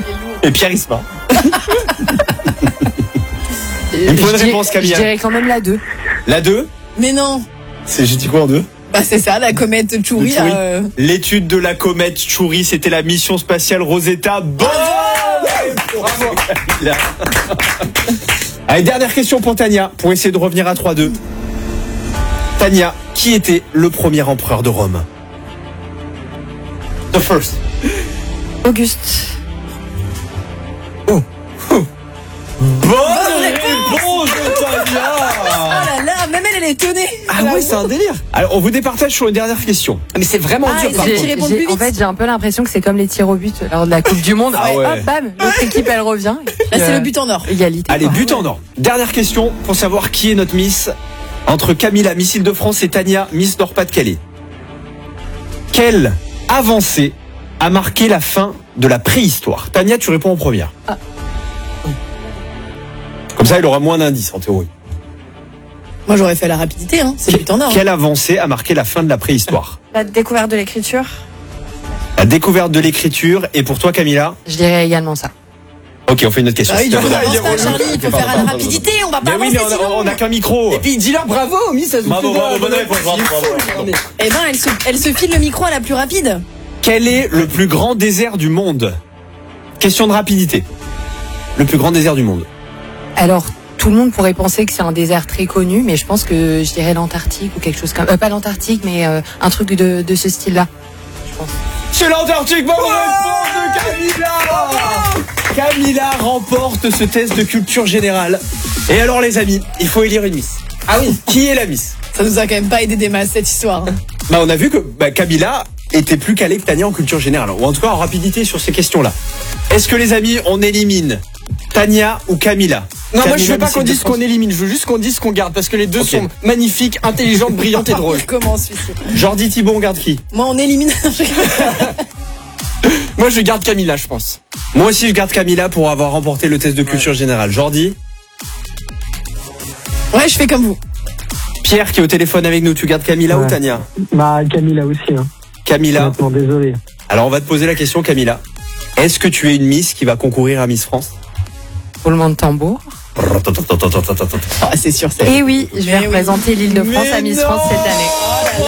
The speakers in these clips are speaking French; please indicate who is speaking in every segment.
Speaker 1: Et Pierre Isma. Il me faut une réponse, Camilla.
Speaker 2: Je dirais quand même la 2.
Speaker 1: La 2 ?
Speaker 3: Mais non.
Speaker 1: J'ai dit quoi en 2 ?
Speaker 3: Bah c'est ça, la comète Chury.
Speaker 1: L'étude de la comète Chury, c'était la mission spatiale Rosetta. Bon. Bravo. Allez, dernière question pour Tania, pour essayer de revenir à 3-2. Tania, qui était le premier empereur de Rome ? The first.
Speaker 2: Auguste.
Speaker 1: Bonne réponse de Tania.
Speaker 3: Oh là là, même elle est étonnée.
Speaker 1: Ah ouais, c'est un délire. Alors, on vous départage sur une dernière question.
Speaker 4: Mais c'est vraiment dur. Par contre.
Speaker 2: En fait, j'ai un peu l'impression que c'est comme les tirs au but lors de la Coupe du Monde.
Speaker 1: Ah ouais.
Speaker 2: Hop, bam, l'autre équipe, elle revient.
Speaker 3: Là, c'est le but en or.
Speaker 2: Égalité.
Speaker 1: Allez, but en or. Dernière question pour savoir qui est notre Miss entre Camilla, Miss Île-de-France, et Tania, Miss Nord-Pas-de-Calais. Quelle avancée a marqué la fin de la préhistoire ? Tania, tu réponds en première. Comme ça, il aura moins d'indices en théorie.
Speaker 3: Moi, j'aurais fait la rapidité, hein. C'est le but en or.
Speaker 1: Quelle avancée a marqué la fin de la préhistoire ?
Speaker 2: La découverte de l'écriture.
Speaker 1: La découverte de l'écriture. Et pour toi, Camilla ?
Speaker 2: Je dirais également ça.
Speaker 1: Ok, on fait une autre question.
Speaker 3: Ah oui, Charlie, il faut faire à la rapidité, on va pas
Speaker 1: Mais oui,
Speaker 3: avancer
Speaker 1: mais on a qu'un micro.
Speaker 4: Et puis dis-leur bravo, Miss, ça se
Speaker 1: Bravo, bonne réponse.
Speaker 3: Eh ben, elle se file le micro à la plus rapide.
Speaker 1: Quel est le plus grand désert du monde ? Question de rapidité. Le plus grand désert du monde.
Speaker 2: Alors, tout le monde pourrait penser que c'est un désert très connu, mais je pense que je dirais l'Antarctique ou quelque chose comme... pas l'Antarctique, mais un truc de ce style-là. Je pense.
Speaker 1: C'est l'Antarctique, bonne réponse de Camilla. Camilla remporte ce test de culture générale. Et alors les amis, il faut élire une Miss. Ah oui, qui est la Miss ?
Speaker 3: Ça nous a quand même pas aidé des masses, cette histoire.
Speaker 1: Bah on a vu que Camilla était plus calée que Tania en culture générale, ou en tout cas en rapidité sur ces questions-là. Est-ce que les amis, on élimine Tania ou Camilla ?
Speaker 4: Non,
Speaker 1: Camilla,
Speaker 4: moi je veux pas
Speaker 1: Miss
Speaker 4: qu'on dise
Speaker 1: Île-de-France.
Speaker 4: qu'on élimine, je veux juste qu'on dise qu'on garde, parce que les deux
Speaker 1: Ok.
Speaker 4: sont magnifiques, intelligentes, brillantes et drôles.
Speaker 3: Comment celui-ci ?
Speaker 1: Jordi Thibault, on garde qui ?
Speaker 3: Moi, on élimine.
Speaker 4: Moi je garde Camilla, je pense.
Speaker 1: Moi aussi je garde Camilla pour avoir remporté le test de culture générale. Jordi ?
Speaker 3: Ouais, je fais comme vous.
Speaker 1: Pierre qui est au téléphone avec nous, tu gardes Camilla ou Tania ?
Speaker 5: Bah, Camilla aussi, hein.
Speaker 1: Camilla.
Speaker 5: Honnêtement, désolé.
Speaker 1: Alors on va te poser la question, Camilla. Est-ce que tu es une Miss qui va concourir à Miss France ?
Speaker 2: Roulement de tambour.
Speaker 3: Ah, c'est sûr, c'est.
Speaker 2: Et oui, je vais représenter l'Île-de-France à Miss France cette année.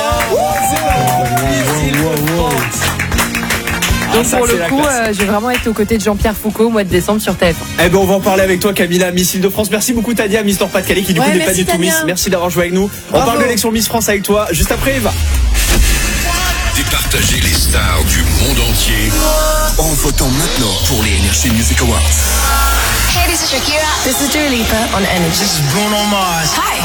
Speaker 2: Donc pour le coup, je vais vraiment être aux côtés de Jean-Pierre Foucault au mois de décembre sur TF1.
Speaker 1: Eh ben on va en parler avec toi, Camilla, Miss Île-de-France. Merci beaucoup Tania, Miss Nord-Pas-de-Calais qui du coup
Speaker 3: Ouais,
Speaker 1: n'est pas
Speaker 3: merci,
Speaker 1: du tout
Speaker 3: Tania.
Speaker 1: Miss. Merci d'avoir joué avec nous. On
Speaker 3: Bravo.
Speaker 1: parle de l'élection Miss France avec toi juste après Eva.
Speaker 6: Départager les stars du monde entier en votant maintenant pour les Energy Music Awards.
Speaker 7: Hey, this is Shakira.
Speaker 2: This is Dua Lipa on Energy.
Speaker 7: This is Bruno Mars. Hi,